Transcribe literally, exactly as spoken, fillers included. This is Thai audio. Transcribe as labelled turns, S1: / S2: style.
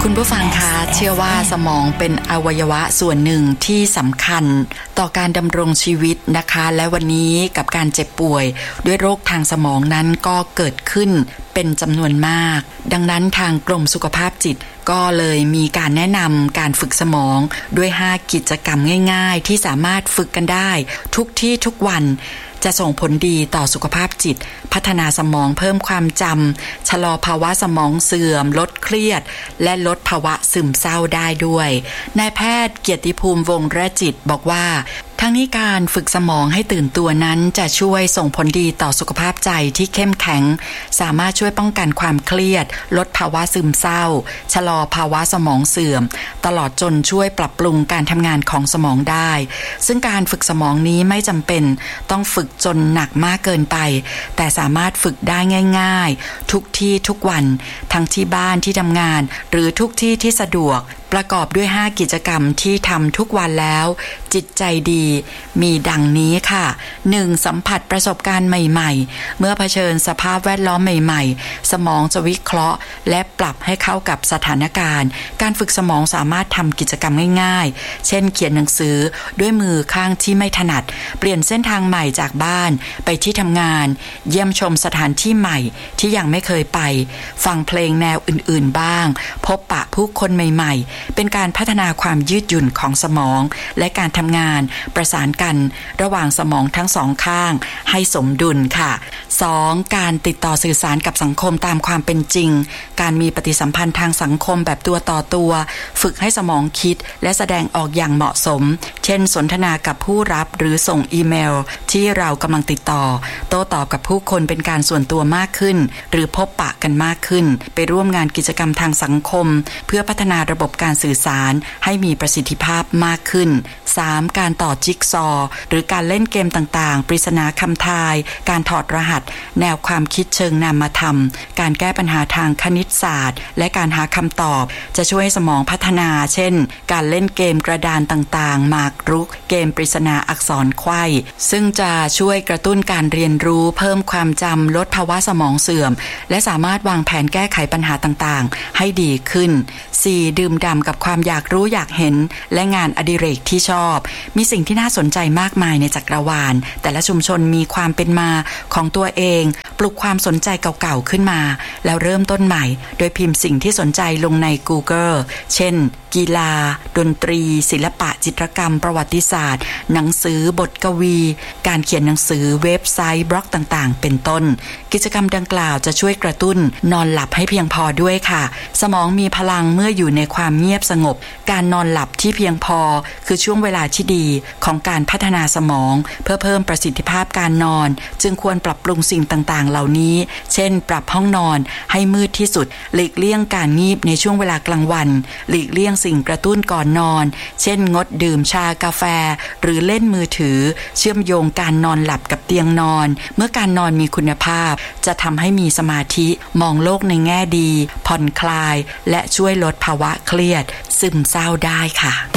S1: คุณผู้ฟังคะเชื่อว่าสมองเป็นอวัยวะส่วนหนึ่งที่สำคัญต่อการดำรงชีวิตนะคะและวันนี้กับการเจ็บป่วยด้วยโรคทางสมองนั้นก็เกิดขึ้นเป็นจำนวนมากดังนั้นทางกรมสุขภาพจิตก็เลยมีการแนะนำการฝึกสมองด้วยห้ากิจกรรมง่ายๆที่สามารถฝึกกันได้ทุกที่ทุกวันจะส่งผลดีต่อสุขภาพจิตพัฒนาสมองเพิ่มความจำชะลอภาวะสมองเสื่อมลดเครียดและลดภาวะซึมเศร้าได้ด้วยนายแพทย์เกียรติภูมิวงศ์ระจิตบอกว่าทั้งนี้การฝึกสมองให้ตื่นตัวนั้นจะช่วยส่งผลดีต่อสุขภาพใจที่เข้มแข็งสามารถช่วยป้องกันความเครียดลดภาวะซึมเศร้าชะลอภาวะสมองเสื่อมตลอดจนช่วยปรับปรุงการทำงานของสมองได้ซึ่งการฝึกสมองนี้ไม่จำเป็นต้องฝึกจนหนักมากเกินไปแต่สามารถฝึกได้ง่ายๆทุกที่ทุกวันทั้งที่บ้านที่ทำงานหรือทุกที่ที่สะดวกประกอบด้วยห้ากิจกรรมที่ทำทุกวันแล้วจิตใจดีมีดังนี้ค่ะหนึ่งสัมผัสประสบการณ์ใหม่ๆเมื่อเผชิญสภาพแวดล้อมใหม่ๆสมองจะวิเคราะห์และปรับให้เข้ากับสถานการณ์การฝึกสมองสามารถทำกิจกรรมง่ายๆเช่นเขียนหนังสือด้วยมือข้างที่ไม่ถนัดเปลี่ยนเส้นทางใหม่จากบ้านไปที่ทำงานเยี่ยมชมสถานที่ใหม่ที่ยังไม่เคยไปฟังเพลงแนวอื่นๆบ้างพบปะผู้คนใหม่ๆเป็นการพัฒนาความยืดหยุ่นของสมองและการทำงานประสานกันระหว่างสมองทั้งสองข้างให้สมดุลค่ะ สอง การติดต่อสื่อสารกับสังคมตามความเป็นจริงการมีปฏิสัมพันธ์ทางสังคมแบบตัวต่อตัวฝึกให้สมองคิดและแสดงออกอย่างเหมาะสมเช่นสนทนากับผู้รับหรือส่งอีเมลที่เรากำลังติดต่อโต้ตอบกับผู้คนเป็นการส่วนตัวมากขึ้นหรือพบปะกันมากขึ้นไปร่วมงานกิจกรรมทางสังคมเพื่อพัฒนาระบบการสื่อสารให้มีประสิทธิภาพมากขึ้น สาม การต่อจิ๊กซอว์หรือการเล่นเกมต่างๆปริศนาคำทายการถอดรหัสแนวความคิดเชิงนามธรรมการแก้ปัญหาทางคณิตศาสตร์และการหาคำตอบจะช่วยให้สมองพัฒนาเช่นการเล่นเกมกระดานต่างๆหมากรุกเกมปริศนาอักษรไขว้ซึ่งจะช่วยกระตุ้นการเรียนรู้เพิ่มความจำลดภาวะสมองเสื่อมและสามารถวางแผนแก้ไขปัญหาต่างๆให้ดีขึ้น สี่ ดื่มด่ำกับความอยากรู้อยากเห็นและงานอดิเรกที่ชอบมีสิ่งที่น่าสนใจมากมายในจักรวาลแต่ละชุมชนมีความเป็นมาของตัวเองปลุกความสนใจเก่าๆขึ้นมาแล้วเริ่มต้นใหม่โดยพิมพ์สิ่งที่สนใจลงใน Google เช่นกีฬาดนตรีศิลปะจิตรกรรมประวัติศาสตร์หนังสือบทกวีการเขียนหนังสือเว็บไซต์บล็อกต่างๆเป็นต้นกิจกรรมดังกล่าวจะช่วยกระตุ้นนอนหลับให้เพียงพอด้วยค่ะสมองมีพลังเมื่ออยู่ในความเงียบสงบการนอนหลับที่เพียงพอคือช่วงเวลาที่ดีของการพัฒนาสมองเพื่อเพิ่มประสิทธิภาพการนอนจึงควรปรับปรุงสิ่งต่างๆเหล่านี้เช่นปรับห้องนอนให้มืดที่สุดหลีกเลี่ยงการงีบในช่วงเวลากลางวันหลีกเลี่ยงสิ่งกระตุ้นก่อนนอนเช่นงดดื่มชากาแฟหรือเล่นมือถือเชื่อมโยงการนอนหลับกับเตียงนอนเมื่อการนอนมีคุณภาพจะทำให้มีสมาธิมองโลกในแง่ดีผ่อนคลายและช่วยลดภาวะเครียดซึมเศร้าได้ค่ะ